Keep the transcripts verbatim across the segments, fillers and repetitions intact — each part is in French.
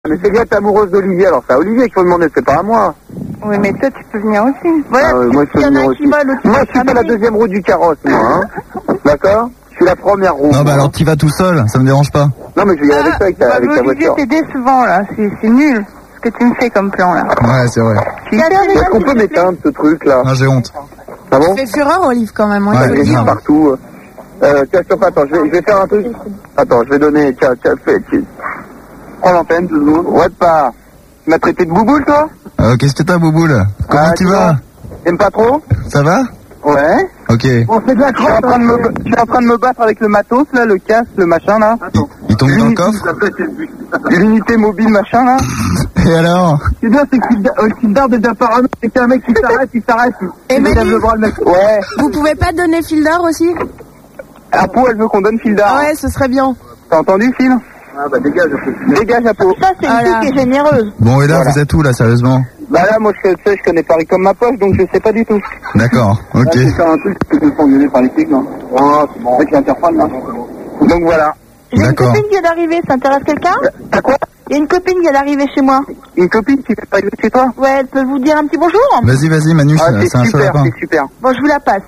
Mais c'est bien que t'es amoureuse d'Olivier, alors c'est à Olivier qu'il faut demander, c'est pas à moi. Oui, mais toi, tu peux venir aussi. Voilà, Ah, ouais, moi, je peux venir aussi. Moi, je suis pas la deuxième roue du carrosse, moi, hein. D'accord? Je suis la première roue. Non, bah alors tu vas tout seul, ça me dérange pas. Non, mais je vais y aller avec toi, avec ta, bah, avec ta Olivier, voiture. c'est décevant, là. C'est c'est nul, ce que tu me fais comme plan, là. Ouais, c'est vrai. Est-ce qu'on peut m'éteindre, ce truc-là? Ah, j'ai honte. Ah bon? Ça fait fureur, Olive, quand même. Ouais, il y a juste partout. Euh, tiens, stop, attends, je vais, je vais faire un truc. Attends, je vais donner, tiens, tiens, fais, tiens. Prends l'antenne, deux secondes. Ouais, pas. Tu m'as traité de bouboule, toi? Euh, qu'est-ce que t'as, Bouboule? Comment Ah, tu tu vas? vas T'aimes pas trop? Ça va? Ouais. Ok. On fait de la crotte. Je suis en train de me, je suis en train de me battre avec le matos, là, le casque, le machin, là. Attends. Il tombe dans le coffre? L'unité mobile, machin, là. Et alors? C'est bien, c'est que Fildar déjà parano, c'est qu'un mec qui s'arrête, il s'arrête. Et il Manu, lève le bras, le mec. Ouais. vous pouvez pas donner Fildar aussi? Apo, elle veut qu'on donne Fildar. Ouais, ce serait bien. T'as entendu, Phil? Ah bah dégage, dégage Apo. Ça, c'est une Voilà. fille qui est généreuse. Bon, et là, Voilà. vous êtes où, là, sérieusement? Bah là, moi, je, tu sais, je connais Paris comme ma poche, donc je sais pas du tout. D'accord, ok. C'est un truc que je me fais engueuler par les flics, non? Oh, c'est bon. Avec l'interphone, là. Donc voilà. J'ai une D'accord. copine qui vient d'arriver, ça intéresse quelqu'un? T'as quoi? Il y a une copine qui vient d'arriver chez moi. Une copine qui fait pas chez toi? Ouais, elle peut vous dire un petit bonjour? Vas-y, vas-y, Manu, Ah, c'est c'est c'est un chaud super, lapin. c'est super. Bon, je vous la passe.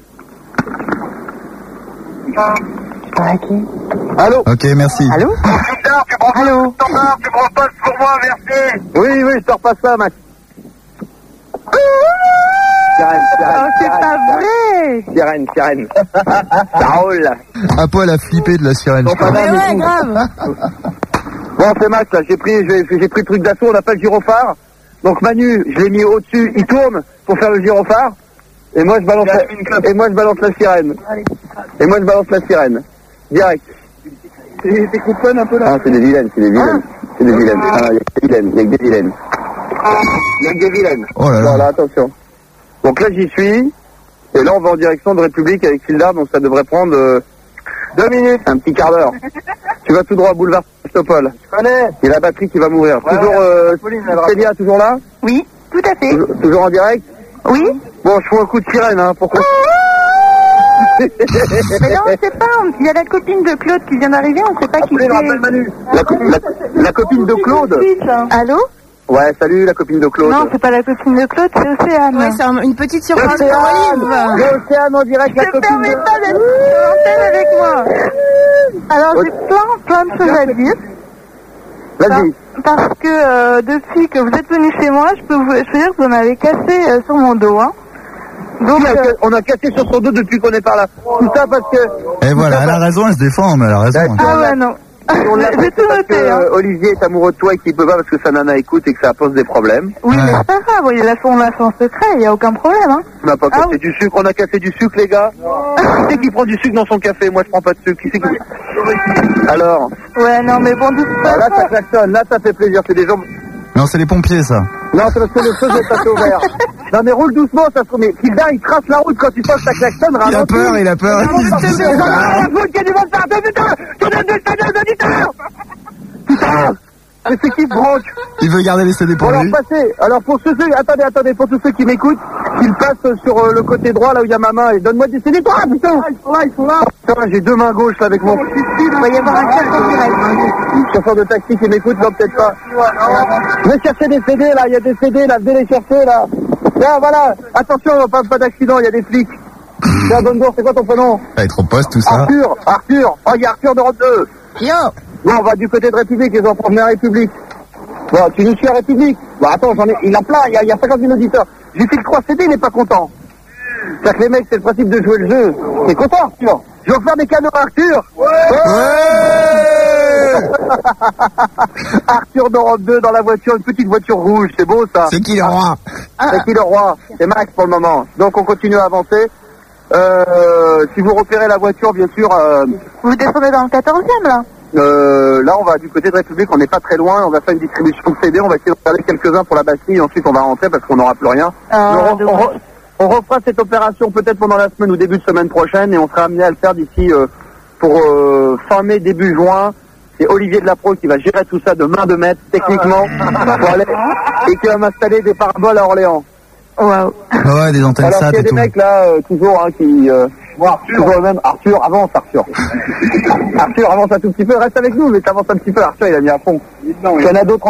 Allô? Ok, merci. Allô? Fildar, tu prends Allô? pas, tu prends pas pour moi, merci. Oui, oui, je te repasse ça, Max. Sirène, sirène, Oh, c'est sirène, pas vrai! Sirène, sirène. Ça roule. Apo, elle a flippé de la sirène. je crois. Mais ouais, grave. Bon, c'est Max, là, j'ai pris, j'ai, j'ai pris le truc d'assaut, on n'a pas le gyrophare. Donc Manu, je l'ai mis au-dessus, il tourne pour faire le gyrophare. Et moi, je balance la, et moi, je balance la sirène. Et moi, je balance la sirène. Direct. T'es t'es couponne un peu là? Ah, c'est des vilaines, c'est des vilaines. C'est des vilaines. Ah, il y a que des vilaines, il y a que des vilaines. Il y a que des vilaines. Oh là là. Voilà, attention. Donc là, j'y suis. Et là, on va en direction de République avec Fildar, donc ça devrait prendre euh, deux minutes, un petit quart d'heure. Tu vas tout droit, boulevard Sébastopol. Je connais. Il y a la batterie qui va mourir. Ouais, toujours, euh, Célia, toujours là? Oui, tout à fait. Toujours, toujours en direct? Oui? Bon, je fais un coup de sirène, hein, pour qu'on... Mais non, on ne sait pas. Il y a la copine de Claude qui vient d'arriver, on ne sait pas qui Appelez, le rappelle c'est. Manu. La, co- la- la copine de Claude. Allô? Ouais, salut, la copine de Claude. Non, c'est pas la copine de Claude, c'est Océane. Ouais, c'est un- une petite surprise pour Océane, Olive. Océane en direct, la Je ne copine permets de... pas d'être sur l'antenne avec moi. Alors, j'ai plein, plein de choses à dire. Vas-y. Parce que euh, depuis que vous êtes venu chez moi, je peux vous, je peux dire que vous m'avez cassé euh, sur mon dos. Hein. Donc, On a, euh, on a cassé sur son dos depuis qu'on est par là. Tout ça parce que... Et voilà, elle a raison, elle se défend, mais elle a raison. ah ouais, non. On l'a J'ai fait tout parce que noté. Hein. euh, Olivier est amoureux de toi et qu'il peut pas parce que sa nana écoute et que ça pose des problèmes. Oui, Ouais. mais c'est pas grave, oui, là, on l'a fait en secret, il n'y a aucun problème. Hein. On n'a pas Ah cassé oui. du sucre, on a cassé du sucre, les gars. Qui c'est qui prend du sucre dans son café? Moi, je prends pas de sucre. Qui c'est qui... Alors, Ouais, non, mais bon, de toute ah, là, ça façon... klaxonne, là, ça fait plaisir. C'est des gens... Non, c'est les pompiers, ça. Non, c'est parce que le feu est passé au vert. Non, mais roule doucement, ça se met. Fildar, il trace la route quand tu sens que ça klaxonne, Il a ralentis. peur, il a peur. La route, il y a du monde partout, putain! Tu donnes deux stagiaires d'auditeurs! Putain! Mais c'est qui Brock? Il veut garder les C D Bon, pour alors, lui. passez. Alors, pour ceux, ceux, attendez, attendez, pour tous ceux qui m'écoutent, qu'ils passent sur euh, le côté droit, là où il y a ma main, et donne-moi des C D. Ah, putain! Ils sont là, ils sont là! Putain, j'ai deux mains gauches, là, avec mon... Il va y avoir un chef direct. Chauffeur de taxi qui m'écoute, non, peut-être pas. Je vais chercher des C D, là, il y a des C D, là, venez les chercher, là. Là, voilà. Attention, pas, pas d'accident, il y a des flics. C'est la bonne bourse, c'est quoi ton prénom? Ah, être au poste, tout ça. Arthur, Arthur. Oh, il y a Arthur d'Europe deux. Yo. Bon, on va du côté de République, ils ont promené à République. Bon, tu nous suis à République. Bon, attends, j'en ai, il a plein, il y a, il y a cinquante mille auditeurs. J'ai fait le trois C D, il n'est pas content. C'est-à-dire que les mecs, c'est le principe de jouer le jeu. T'es content, Arthur? Je vais vous faire des cadeaux à Arthur. Arthur d'Europe deux dans la voiture, une petite voiture rouge, c'est beau ça. C'est qui le roi? C'est qui le roi? C'est Max pour le moment. Donc on continue à avancer. Euh, si vous repérez la voiture, bien sûr, euh, Vous descendez dans le quatorzième, là? euh, là on va du côté de République, on n'est pas très loin, on va faire une distribution de C D, on va essayer de regarder quelques-uns pour la Bastille, ensuite on va rentrer parce qu'on n'aura plus rien. Ah, Mais on, dommage. on re- on refera cette opération peut-être pendant la semaine ou début de semaine prochaine et on sera amené à le faire d'ici euh, pour euh, fin mai, début juin. C'est Olivier de la Pro qui va gérer tout ça de main de maître, techniquement, pour aller, et qui va m'installer des paraboles à Orléans. Waouh. Ouais, des antennes Alors S A il y T a et des tout. mecs là, euh, toujours, hein, qui... Euh, Toujours le même. Arthur, avance, Arthur. Arthur, avance un tout petit peu, reste avec nous, mais t'avances un petit peu. Arthur, il a mis à fond. Il y en a d'autres.